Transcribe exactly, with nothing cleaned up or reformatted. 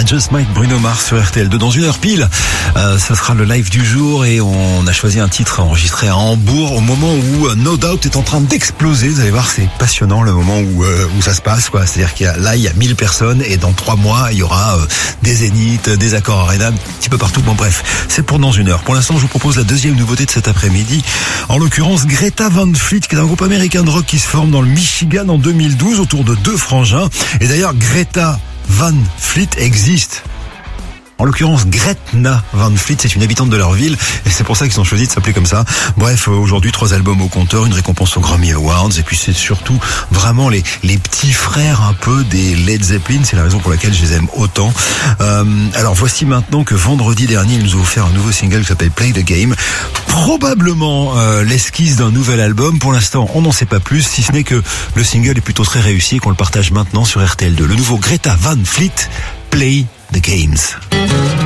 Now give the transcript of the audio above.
Just Mike, Bruno Mars sur R T L deux. Dans une heure pile, euh, ça sera le live du jour et on a choisi un titre enregistré à Hambourg au moment où euh, No Doubt est en train d'exploser. Vous allez voir, c'est passionnant le moment où euh, où ça se passe, quoi. C'est-à-dire qu'il y a, là, il y a mille personnes et dans trois mois, il y aura euh, des Zénith, des Accor Arena, un petit peu partout. Bon, bref, c'est pour dans une heure. Pour l'instant, je vous propose la deuxième nouveauté de cet après-midi. En l'occurrence, Greta Van Fleet, qui est un groupe américain de rock qui se forme dans le Michigan en deux mille douze autour de deux frangins. Et d'ailleurs, Greta Van Fleet existe. En l'occurrence, Gretna Van Fleet, c'est une habitante de leur ville et c'est pour ça qu'ils ont choisi de s'appeler comme ça. Bref, aujourd'hui, trois albums au compteur, une récompense aux Grammy Awards et puis c'est surtout vraiment les les petits frères un peu des Led Zeppelin. C'est la raison pour laquelle je les aime autant. Euh, alors voici maintenant que vendredi dernier, ils nous ont offert un nouveau single qui s'appelle Play the Game. Probablement euh, l'esquisse d'un nouvel album. Pour l'instant, on n'en sait pas plus, si ce n'est que le single est plutôt très réussi et qu'on le partage maintenant sur R T L deux. Le nouveau Greta Van Fleet, Play the Games.